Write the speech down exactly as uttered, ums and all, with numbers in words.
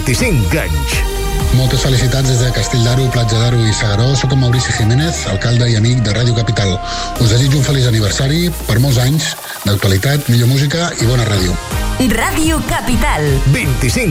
vint-i-cinc anys. Moltes felicitats des de Castell d'Aro, Platja d'Aro i Segaró. Soc en Maurici Jiménez, alcalde i amic de Ràdio Capital. Us desitjo un feliç aniversari per molts anys d'actualitat, millor música i bona ràdio. Ràdio Capital. vint-i-cinc